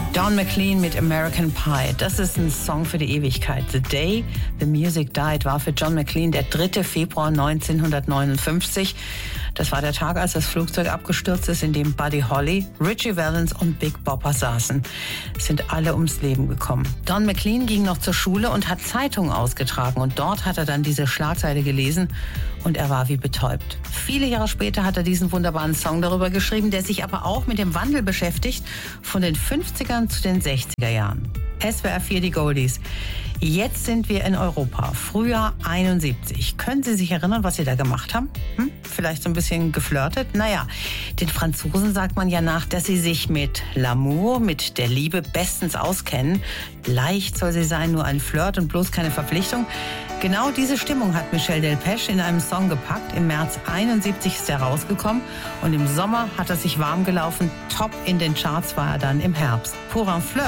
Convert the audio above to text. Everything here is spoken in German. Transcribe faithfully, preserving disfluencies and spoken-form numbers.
Don McLean mit American Pie. Das ist ein Song für die Ewigkeit. The Day the Music Died war für John McLean der dritte Februar neunzehnhundertneunundfünfzig. Das war der Tag, als das Flugzeug abgestürzt ist, in dem Buddy Holly, Ritchie Valens und Big Bopper saßen. Es sind alle ums Leben gekommen. Don McLean ging noch zur Schule und hat Zeitungen ausgetragen. Und dort hat er dann diese Schlagzeile gelesen und er war wie betäubt. Viele Jahre später hat er diesen wunderbaren Song darüber geschrieben, der sich aber auch mit dem Wandel beschäftigt, von den fünfzigern zu den sechziger Jahren. S W R vier, die Goldies. Jetzt sind wir in Europa. Frühjahr einundsiebzig. Können Sie sich erinnern, was Sie da gemacht haben? Hm? Vielleicht so ein bisschen geflirtet? Naja, den Franzosen sagt man ja nach, dass sie sich mit L'amour, mit der Liebe bestens auskennen. Leicht soll sie sein, nur ein Flirt und bloß keine Verpflichtung. Genau diese Stimmung hat Michel Delpech in einem Song gepackt. Im März einundsiebzig ist er rausgekommen und im Sommer hat er sich warm gelaufen. Top in den Charts war er dann im Herbst. Pour un Flirt.